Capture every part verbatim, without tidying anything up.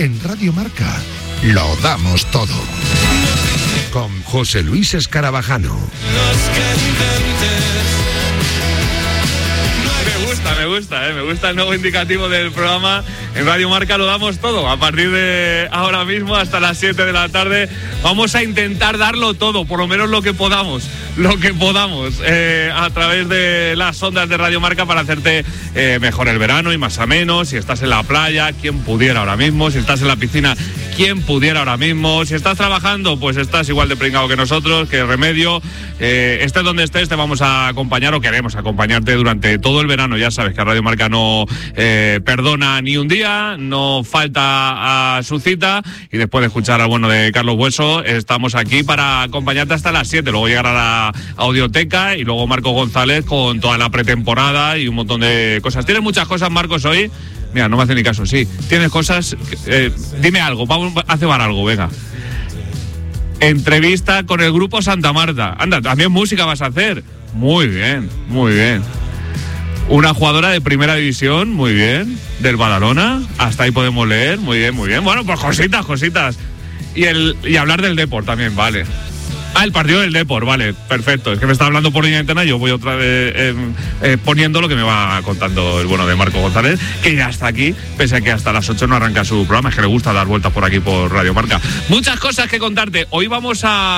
En Radio Marca lo damos todo. Con José Luis Escarabajano. Me gusta, me gusta, ¿eh? me gusta el nuevo indicativo del programa. En Radio Marca lo damos todo. A partir de ahora mismo hasta las siete de la tarde vamos a intentar darlo todo, por lo menos lo que podamos, lo que podamos, eh, a través de las ondas de Radio Marca para hacerte eh, mejor el verano y más a menos. Si estás en la playa, quien pudiera ahora mismo. Si estás en la piscina, quien pudiera ahora mismo. Si estás trabajando, pues estás igual de pringado que nosotros, que Remedio. Eh, estés donde estés, te vamos a acompañar o queremos acompañarte durante todo el verano. Ya sabes que Radio Marca no eh, perdona ni un día, no falta a su cita. Y después de escuchar al bueno de Carlos Bueso, estamos aquí para acompañarte hasta las siete. Luego llegará la Audioteca y luego Marco González con toda la pretemporada y un montón de cosas. ¿Tienes muchas cosas, Marcos, hoy? Mira, no me hace ni caso, sí. ¿Tienes cosas? Eh, dime algo, vamos a cebar algo, venga. Entrevista con el grupo Santa Marta. Anda, también música vas a hacer. Muy bien, muy bien. Una jugadora de primera división, muy bien. Del Badalona, hasta ahí podemos leer. Muy bien, muy bien. Bueno, pues cositas, cositas. Y, el, y hablar del Depor también, vale. Ah, el partido del Depor, vale, perfecto. Es que me está hablando por línea interna, yo voy otra vez eh, eh, poniendo lo que me va contando el bueno de Marco González, que ya está aquí, pese a que hasta las ocho no arranca su programa. Es que le gusta dar vueltas por aquí por Radio Marca. Muchas cosas que contarte. Hoy vamos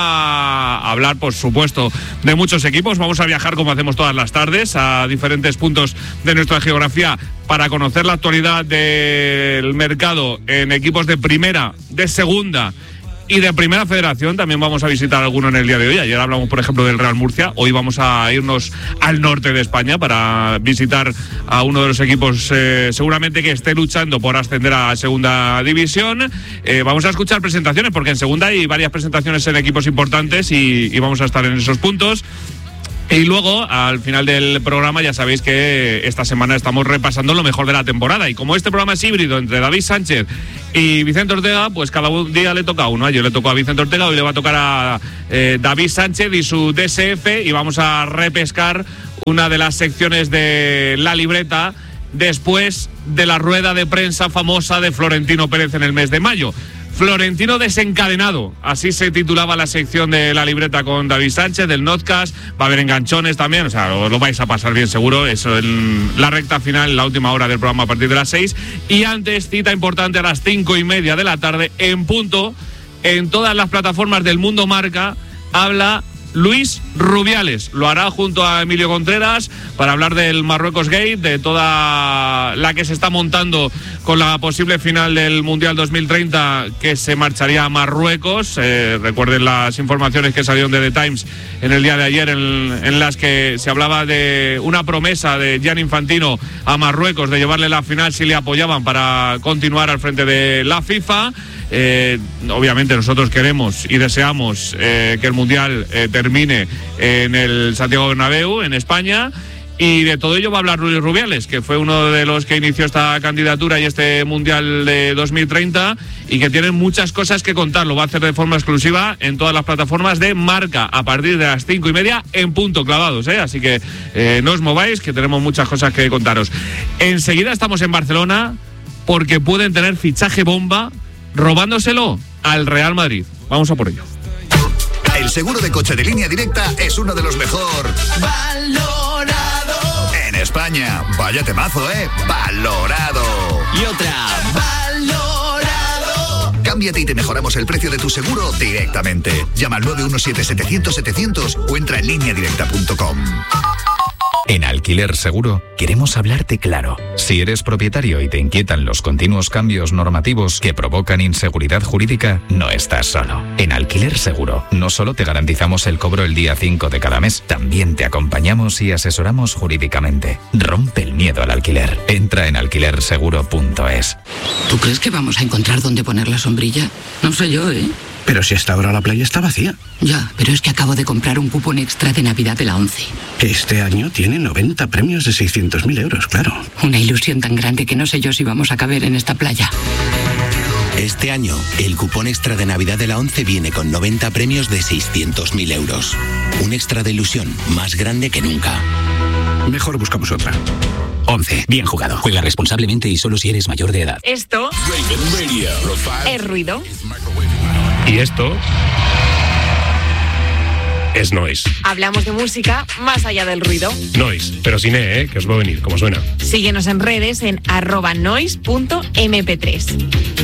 a hablar, por supuesto, de muchos equipos. Vamos a viajar, como hacemos todas las tardes, a diferentes puntos de nuestra geografía para conocer la actualidad del mercado en equipos de primera, de segunda y de Primera Federación. También vamos a visitar alguno en el día de hoy. Ayer hablamos, por ejemplo, del Real Murcia. Hoy vamos a irnos al norte de España para visitar a uno de los equipos eh, seguramente que esté luchando por ascender a Segunda División. Eh, vamos a escuchar presentaciones, porque en Segunda hay varias presentaciones en equipos importantes y, y vamos a estar en esos puntos. Y luego, al final del programa, ya sabéis que esta semana estamos repasando lo mejor de la temporada. Y como este programa es híbrido entre David Sánchez y Vicente Ortega, pues cada día le toca a uno. Ayer le tocó a Vicente Ortega, hoy le va a tocar a eh, David Sánchez y su D S F. Y vamos a repescar una de las secciones de la libreta después de la rueda de prensa famosa de Florentino Pérez en el mes de mayo. Florentino desencadenado, así se titulaba la sección de la libreta con David Sánchez del Notcast. Va a haber enganchones también, o sea, lo, lo vais a pasar bien seguro. Eso en la recta final, la última hora del programa a partir de las seis. Y antes, cita importante a las cinco y media de la tarde, en punto, en todas las plataformas del Mundo Marca, habla Luis Rubiales. Lo hará junto a Emilio Contreras para hablar del Marruecos Gate, de toda la que se está montando con la posible final del Mundial dos mil treinta que se marcharía a Marruecos. Eh, recuerden las informaciones que salieron de The Times en el día de ayer, en, en las que se hablaba de una promesa de Gianni Infantino a Marruecos de llevarle la final si le apoyaban para continuar al frente de la FIFA. Eh, obviamente nosotros queremos y deseamos eh, que el Mundial eh, termine en el Santiago Bernabéu, en España. Y de todo ello va a hablar Luis Rubiales, que fue uno de los que inició esta candidatura y este Mundial de dos mil treinta, y que tiene muchas cosas que contar. Lo va a hacer de forma exclusiva en todas las plataformas de Marca a partir de las cinco y media en punto, clavados, ¿eh? Así que eh, no os mováis, que tenemos muchas cosas que contaros. Enseguida estamos en Barcelona porque pueden tener fichaje bomba robándoselo al Real Madrid. Vamos a por ello. El seguro de coche de Línea Directa es uno de los mejor valorado en España. Vaya temazo, ¿eh? Valorado. Y otra, valorado. Cámbiate y te mejoramos el precio de tu seguro directamente. Llama al nueve uno siete, setecientos, setecientos o entra en línea directa punto com. En Alquiler Seguro queremos hablarte claro. Si eres propietario y te inquietan los continuos cambios normativos que provocan inseguridad jurídica, no estás solo. En Alquiler Seguro no solo te garantizamos el cobro el día cinco de cada mes, también te acompañamos y asesoramos jurídicamente. Rompe el miedo al alquiler. Entra en alquiler seguro punto es. ¿Tú crees que vamos a encontrar dónde poner la sombrilla? No sé yo, ¿eh? Pero si hasta ahora la playa está vacía. Ya, pero es que acabo de comprar un cupón extra de Navidad de la ONCE. Este año tiene noventa premios de seiscientos mil euros, claro. Una ilusión tan grande que no sé yo si vamos a caber en esta playa. Este año, el cupón extra de Navidad de la ONCE viene con noventa premios de seiscientos mil euros. Un extra de ilusión más grande que nunca. Mejor buscamos otra. once. Bien jugado. Juega responsablemente y solo si eres mayor de edad. Esto es ruido. Y esto es noise. Hablamos de música más allá del ruido. Noise, pero sin E, ¿eh? Que os va a venir, como suena. Síguenos en redes en arroba noise punto eme pe tres.